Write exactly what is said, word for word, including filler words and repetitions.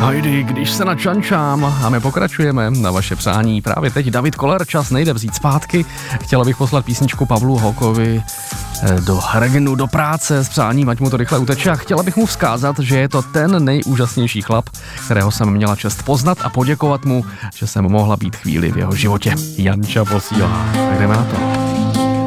Hajdy, když se načančám a my pokračujeme na vaše přání. Právě teď David Koller, čas nejde vzít zpátky. Chtěla bych poslat písničku Pavlu Hokovi do Regnu, do práce s přáním, ať mu to rychle uteče, a chtěla bych mu vzkázat, že je to ten nejúžasnější chlap, kterého jsem měla čest poznat, a poděkovat mu, že jsem mohla být chvíli v jeho životě. Janča posílá. Tak jdeme na to.